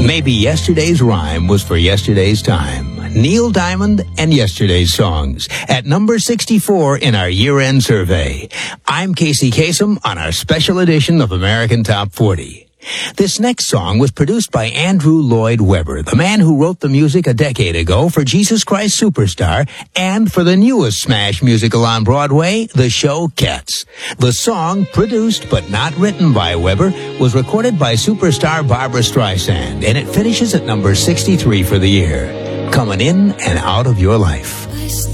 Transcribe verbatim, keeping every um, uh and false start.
Maybe yesterday's rhyme was for yesterday's time. Neil Diamond and Yesterday's Songs at number sixty-four in our year-end survey. I'm Casey Kasem on our special edition of American Top forty. This next song was produced by Andrew Lloyd Webber, the man who wrote the music a decade ago for Jesus Christ Superstar and for the newest smash musical on Broadway, the show Cats. The song, produced but not written by Webber, was recorded by superstar Barbra Streisand, and it finishes at number sixty-three for the year. Coming in and out of your life.